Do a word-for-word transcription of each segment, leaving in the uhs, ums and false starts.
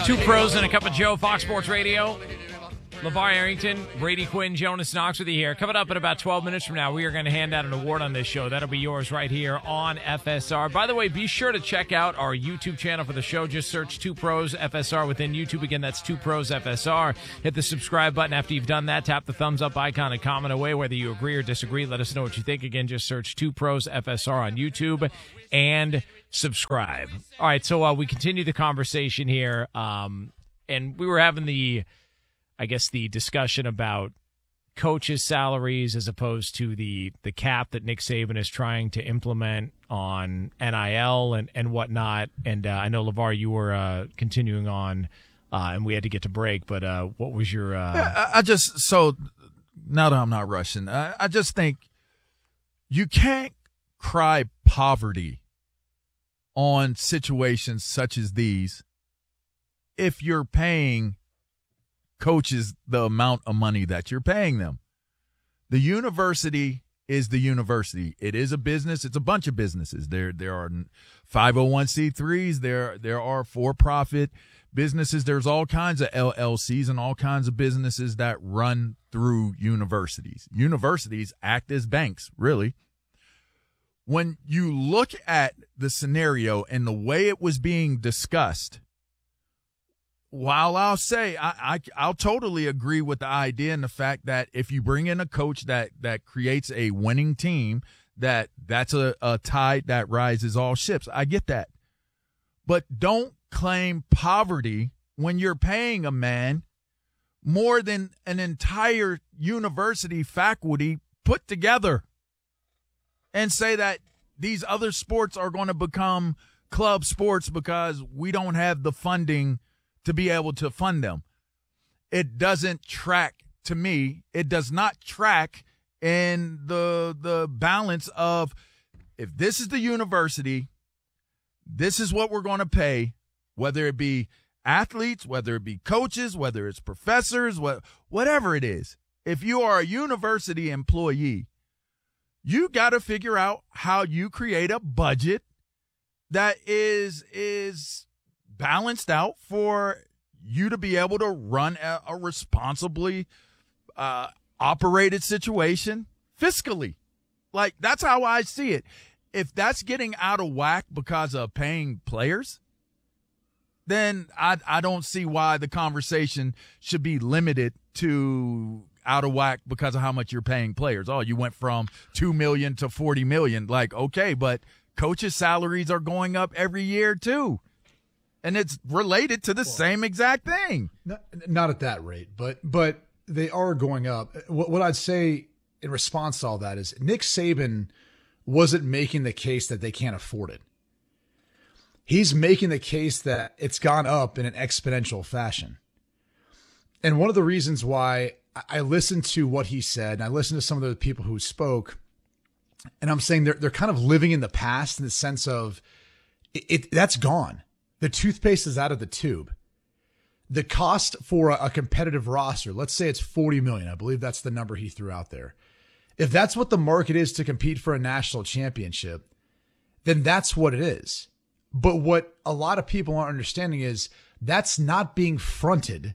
Two pros and a cup of Joe, Fox Sports Radio. LeVar Arrington, Brady Quinn, Jonas Knox with you here. Coming up in about twelve minutes from now, we are going to hand out an award on this show. That'll be yours right here on F S R. By the way, be sure to check out our YouTube channel for the show. Just search Two Pros F S R within YouTube. Again, that's Two Pros F S R. Hit the subscribe button after you've done that. Tap the thumbs up icon and comment away whether you agree or disagree. Let us know what you think. Again, just search Two Pros F S R on YouTube and subscribe. All right, so uh, we continue the conversation here, um, and we were having the... I guess the discussion about coaches' salaries as opposed to the the cap that Nick Saban is trying to implement on N I L and, and whatnot. And uh, I know, LeVar, you were uh, continuing on, uh, and we had to get to break, but uh, what was your... Uh... Yeah, I just, so now that I'm not rushing, I, I just think you can't cry poverty on situations such as these if you're paying coaches the amount of money that you're paying them. The university is the university. It is a business. It's a bunch of businesses. There there are five oh one c threes. There there are for-profit businesses. There's all kinds of L L Cs and all kinds of businesses that run through universities. Universities act as banks, really. When you look at the scenario and the way it was being discussed, while I'll say I, I I'll totally agree with the idea and the fact that if you bring in a coach that that creates a winning team, that that's a, a tide that rises all ships. I get that. But don't claim poverty when you're paying a man more than an entire university faculty put together and say that these other sports are going to become club sports because we don't have the funding to be able to fund them. It doesn't track, to me, it does not track in the the balance of, if this is the university, this is what we're going to pay, whether it be athletes, whether it be coaches, whether it's professors, what, whatever it is. If you are a university employee, you got to figure out how you create a budget that is is balanced out for you to be able to run a, a responsibly uh, operated situation fiscally. Like, that's how I see it. If that's getting out of whack because of paying players, then I, I don't see why the conversation should be limited to out of whack because of how much you're paying players. Oh, you went from two million dollars to forty million dollars. Like, okay, but coaches' salaries are going up every year too. And it's related to the well, same exact thing. Not, not at that rate, but but they are going up. What, what I'd say in response to all that is Nick Saban wasn't making the case that they can't afford it. He's making the case that it's gone up in an exponential fashion. And one of the reasons why I listened to what he said, and I listened to some of the people who spoke, and I'm saying they're they're kind of living in the past in the sense of it, it that's gone. The toothpaste is out of the tube. The cost for a, a competitive roster, let's say it's forty million dollars. I believe that's the number he threw out there. If that's what the market is to compete for a national championship, then that's what it is. But what a lot of people aren't understanding is that's not being fronted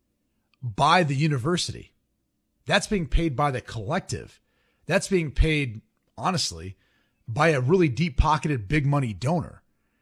by the university. That's being paid by the collective. That's being paid, honestly, by a really deep-pocketed big money donor.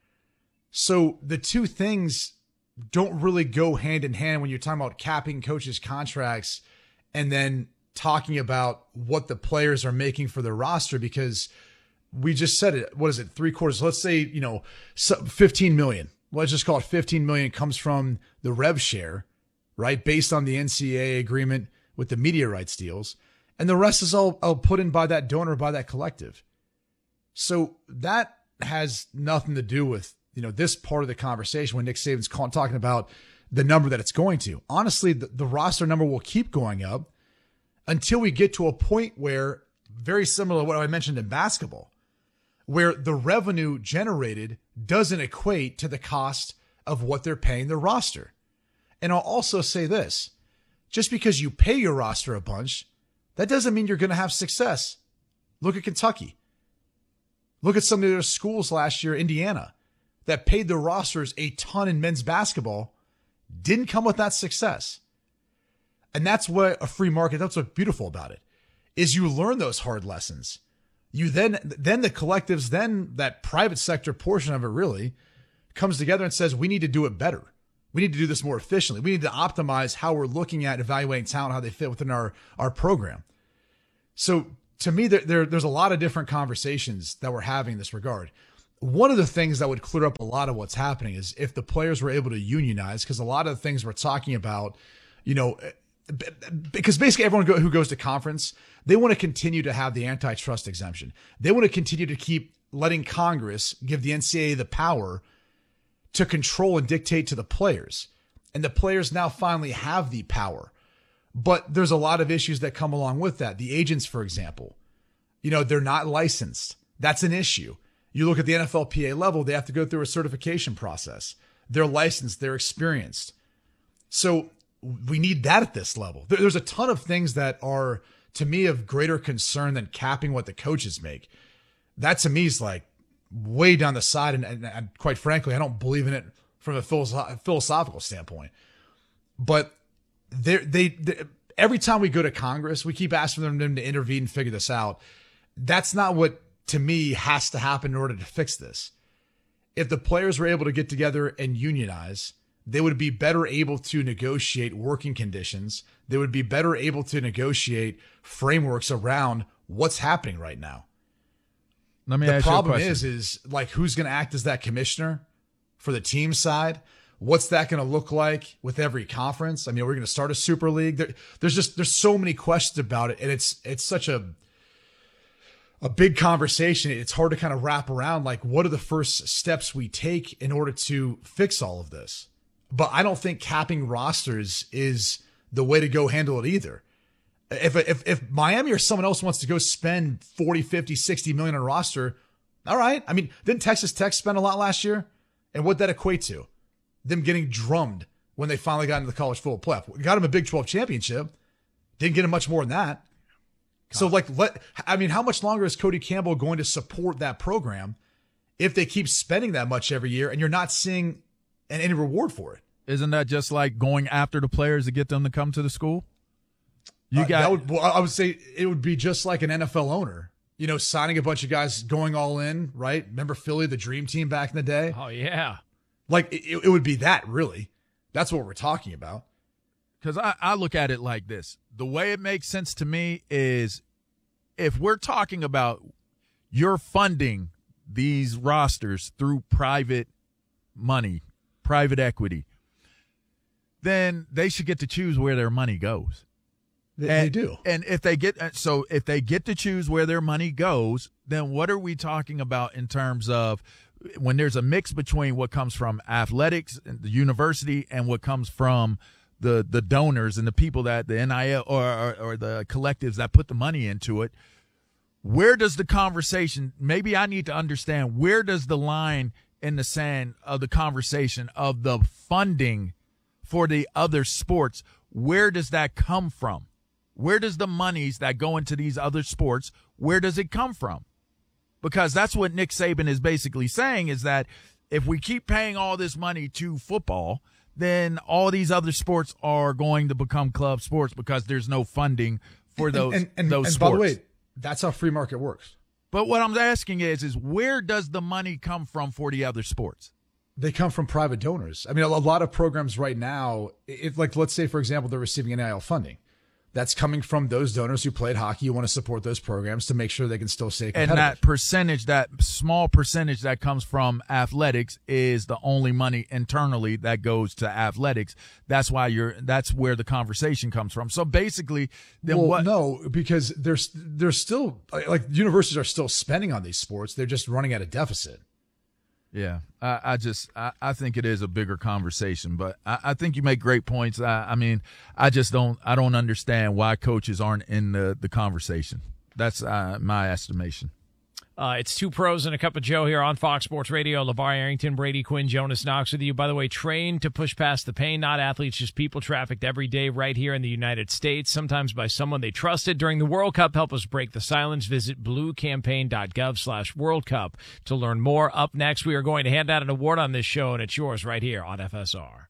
So the two things don't really go hand in hand when you're talking about capping coaches' contracts and then talking about what the players are making for their roster, because we just said it. What is it? Three quarters. Let's say, you know, fifteen million. Let's just call it fifteen million comes from the rev share, right? Based on the N C A A agreement with the media rights deals. And the rest is all, all put in by that donor, by that collective. So that has nothing to do with, you know, this part of the conversation when Nick Saban's call, talking about the number that it's going to. Honestly, the, the roster number will keep going up until we get to a point where, very similar to what I mentioned in basketball, where the revenue generated doesn't equate to the cost of what they're paying their roster. And I'll also say this, just because you pay your roster a bunch, that doesn't mean you're going to have success. Look at Kentucky. Look at some of their schools last year, Indiana, that paid their rosters a ton in men's basketball, didn't come with that success. And that's what a free market, that's what's beautiful about it, is you learn those hard lessons. You then, then the collectives, then that private sector portion of it really comes together and says, we need to do it better. We need to do this more efficiently. We need to optimize how we're looking at evaluating talent, how they fit within our, our program. So to me, there, there, there's a lot of different conversations that we're having in this regard. One of the things that would clear up a lot of what's happening is if the players were able to unionize, because a lot of the things we're talking about, you know, because basically everyone who goes to conference, they want to continue to have the antitrust exemption. They want to continue to keep letting Congress give the N C double A the power to control and dictate to the players. And the players now finally have the power. But there's a lot of issues that come along with that. The agents, for example, you know, they're not licensed. That's an issue. You look at the N F L P A level, they have to go through a certification process. They're licensed, they're experienced. So we need that at this level. There's a ton of things that are, to me, of greater concern than capping what the coaches make. That to me is like way down the side. And, and, and quite frankly, I don't believe in it from a philosoph- philosophical standpoint. But they, they, every time we go to Congress, we keep asking them to intervene and figure this out. That's not what, to me, has to happen in order to fix this. If the players were able to get together and unionize, they would be better able to negotiate working conditions. They would be better able to negotiate frameworks around what's happening right now. Let me the ask problem you a is, is like, who's going to act as that commissioner for the team side? What's that going to look like with every conference? I mean, we're going to start a super league. There, there's just, there's so many questions about it. And it's, it's such a, a big conversation. It's hard to kind of wrap around. Like, what are the first steps we take in order to fix all of this? But I don't think capping rosters is the way to go handle it either. If, if, if Miami or someone else wants to go spend forty, fifty, sixty million on a roster, all right. I mean, didn't Texas Tech spend a lot last year? And what'd that equate to? Them getting drummed when they finally got into the college football playoff. We got them a Big twelve championship. Didn't get them much more than that. God. So like, let, I mean, how much longer is Cody Campbell going to support that program if they keep spending that much every year and you're not seeing any reward for it? Isn't that just like going after the players to get them to come to the school? You uh, got. That would, well, I would say it would be just like an N F L owner, you know, signing a bunch of guys going all in, right? Remember Philly, the dream team back in the day? Oh, yeah. Like, it, it would be that, really. That's what we're talking about. Because I, I look at it like this. The way it makes sense to me is if we're talking about you're funding these rosters through private money, private equity, then they should get to choose where their money goes. They, and, they do. And if they get so if they get to choose where their money goes, then what are we talking about in terms of when there's a mix between what comes from athletics and the university and what comes from the the donors and the people that the N I L or, or, or the collectives that put the money into it? Where does the conversation, maybe I need to understand, where does the line in the sand of the conversation of the funding for the other sports, where does that come from? Where does the monies that go into these other sports, where does it come from? Because that's what Nick Saban is basically saying, is that if we keep paying all this money to football, then all these other sports are going to become club sports because there's no funding for those, and, and, and, those and sports. By the way, that's how free market works. But what I'm asking is, is where does the money come from for the other sports? They come from private donors. I mean, a lot of programs right now, if like, let's say, for example, they're receiving N I L funding. That's coming from those donors who played hockey. You want to support those programs to make sure they can still stay competitive. And that percentage, that small percentage that comes from athletics is the only money internally that goes to athletics. That's why you're, that's where the conversation comes from. So basically, then well, what? No, because there's, there's still, like, universities are still spending on these sports. They're just running at a deficit. Yeah, I, I just I, I think it is a bigger conversation, but I, I think you make great points. I, I mean, I just don't I don't understand why coaches aren't in the, the conversation. That's uh, my estimation. Uh, it's Two Pros and a Cup of Joe here on Fox Sports Radio. LeVar Arrington, Brady Quinn, Jonas Knox with you. By the way, trained to push past the pain, not athletes, just people trafficked every day right here in the United States, sometimes by someone they trusted. During the World Cup, help us break the silence. Visit bluecampaign.gov slash World Cup to learn more. Up next, we are going to hand out an award on this show, and it's yours right here on F S R. Hey!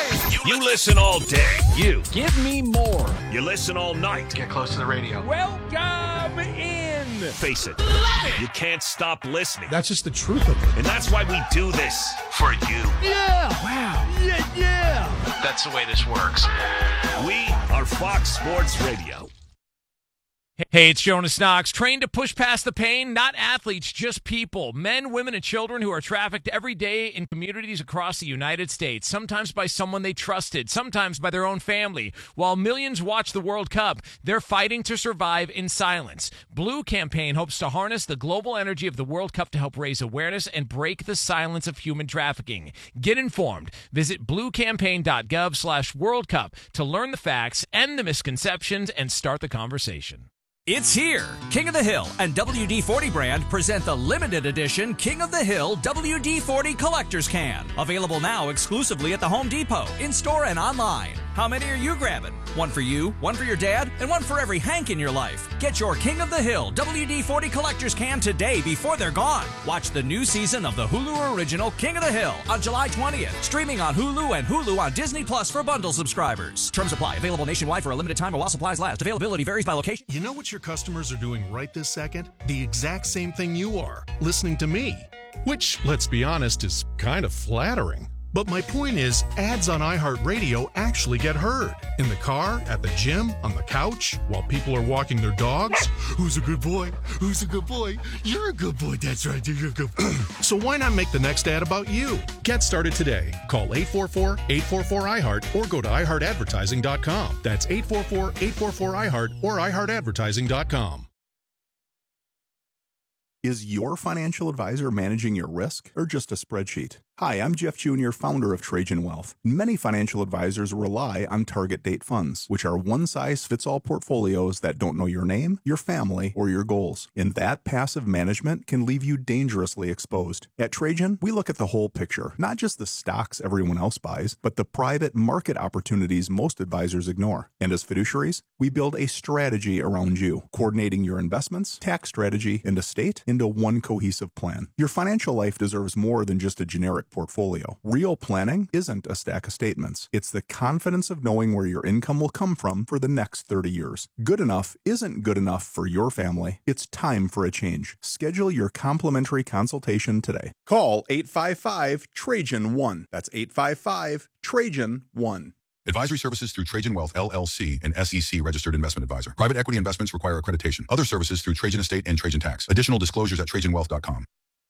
You listen all day. You. Give me more. You listen all night. Get close to the radio. Welcome in. Face it, you can't stop listening. That's just the truth of it. And that's why we do this. For you. Yeah. Wow. Yeah, yeah. That's the way this works. We are Fox Sports Radio. Hey, it's Jonas Knox. Trained to push past the pain? Not athletes, just people. Men, women, and children who are trafficked every day in communities across the United States, sometimes by someone they trusted, sometimes by their own family. While millions watch the World Cup, they're fighting to survive in silence. Blue Campaign hopes to harness the global energy of the World Cup to help raise awareness and break the silence of human trafficking. Get informed. Visit bluecampaign.gov slash World Cup to learn the facts, end the misconceptions, and start the conversation. It's here. King of the Hill and W D forty brand present the limited edition King of the Hill W D forty Collector's Can. Available now exclusively at the Home Depot, in-store and online. How many are you grabbing? One for you, one for your dad, and one for every Hank in your life. Get your King of the Hill W D forty Collector's Can today before they're gone. Watch the new season of the Hulu original King of the Hill on July twentieth. Streaming on Hulu and Hulu on Disney Plus for bundle subscribers. Terms apply. Available nationwide for a limited time while supplies last. Availability varies by location. You know what your customers are doing right this second? The exact same thing you are, listening to me. Which, let's be honest, is kind of flattering. But my point is, ads on iHeartRadio actually get heard. In the car, at the gym, on the couch, while people are walking their dogs. Who's a good boy? Who's a good boy? You're a good boy. That's right. You're a good boy. So why not make the next ad about you? Get started today. Call eight four four, eight four four, I heart or go to i heart advertising dot com. That's eight four four, eight four four, I heart or i heart advertising dot com. Is your financial advisor managing your risk or just a spreadsheet? Hi, I'm Jeff Junior, founder of Trajan Wealth. Many financial advisors rely on target date funds, which are one-size-fits-all portfolios that don't know your name, your family, or your goals. And that passive management can leave you dangerously exposed. At Trajan, we look at the whole picture, not just the stocks everyone else buys, but the private market opportunities most advisors ignore. And as fiduciaries, we build a strategy around you, coordinating your investments, tax strategy, and estate into one cohesive plan. Your financial life deserves more than just a generic portfolio. Real planning isn't a stack of statements. It's the confidence of knowing where your income will come from for the next thirty years. Good enough isn't good enough for your family. It's time for a change. Schedule your complimentary consultation today. Call eight five five, Trajan one. That's eight five five, Trajan one. Advisory services through Trajan Wealth, L L C, an S E C registered investment advisor. Private equity investments require accreditation. Other services through Trajan Estate and Trajan Tax. Additional disclosures at trajan wealth dot com.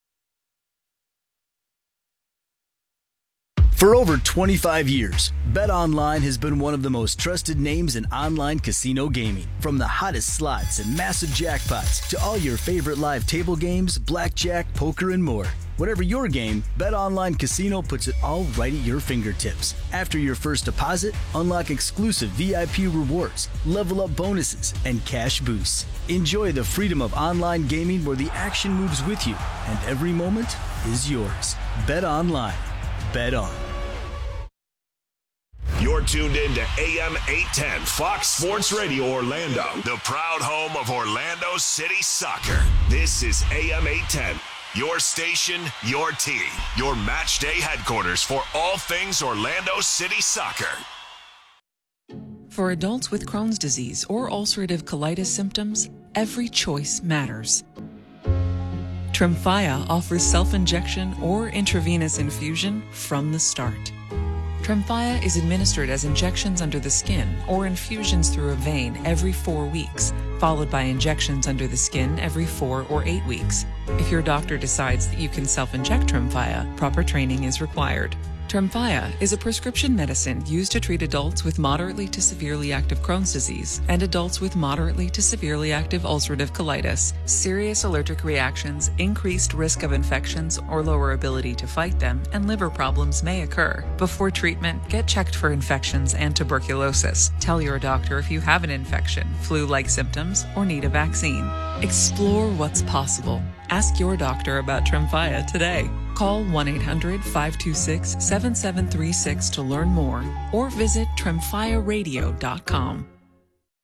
For over twenty-five years, BetOnline has been one of the most trusted names in online casino gaming. From the hottest slots and massive jackpots to all your favorite live table games, blackjack, poker, and more. Whatever your game, BetOnline Casino puts it all right at your fingertips. After your first deposit, unlock exclusive V I P rewards, level up bonuses, and cash boosts. Enjoy the freedom of online gaming where the action moves with you and every moment is yours. BetOnline. Bet on. You're tuned in to A M eight ten Fox Sports Radio Orlando, the proud home of Orlando City Soccer. This is A M eight ten, your station, your team, your match day headquarters for all things Orlando City Soccer. For adults with Crohn's disease or ulcerative colitis symptoms, every choice matters. Tremfya offers self-injection or intravenous infusion from the start. Tremfya is administered as injections under the skin or infusions through a vein every four weeks, followed by injections under the skin every four or eight weeks. If your doctor decides that you can self-inject Tremfya, proper training is required. Tremfya is a prescription medicine used to treat adults with moderately to severely active Crohn's disease and adults with moderately to severely active ulcerative colitis. Serious allergic reactions, increased risk of infections or lower ability to fight them, and liver problems may occur. Before treatment, get checked for infections and tuberculosis. Tell your doctor if you have an infection, flu-like symptoms, or need a vaccine. Explore what's possible. Ask your doctor about Tremfya today. Call one eight hundred, five two six, seven seven three six to learn more or visit tremfya radio dot com.